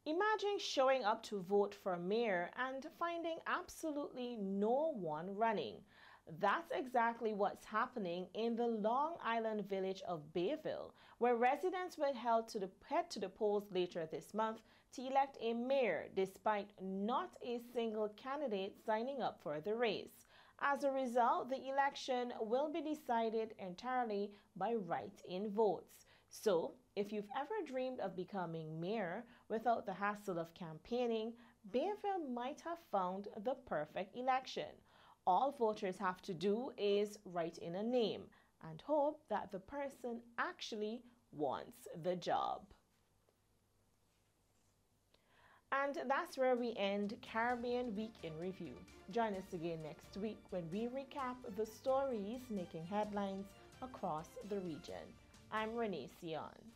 Imagine showing up to vote for mayor and finding absolutely no one running. That's exactly what's happening in the Long Island village of Bayville, where residents were held to head to the polls later this month to elect a mayor despite not a single candidate signing up for the race. As a result, the election will be decided entirely by write-in votes. So, if you've ever dreamed of becoming mayor without the hassle of campaigning, Bayville might have found the perfect election. All voters have to do is write in a name and hope that the person actually wants the job. And that's where we end Caribbean Week in Review. Join us again next week when we recap the stories making headlines across the region. I'm Renee Sion.